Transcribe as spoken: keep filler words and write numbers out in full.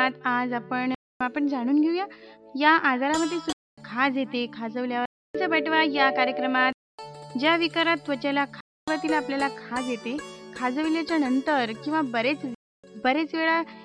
कार्यक्रमात आज आपण आपण जाणून घेऊया या आजारामध्ये सुद्धा खाज येते, खाजवल्यावर बटवा या कार्यक्रमात ज्या विकारात त्वचेला सुरुवातीला आपल्याला खाज येते, खाजविल्याच्या नंतर किंवा बरेच बरेच वेळा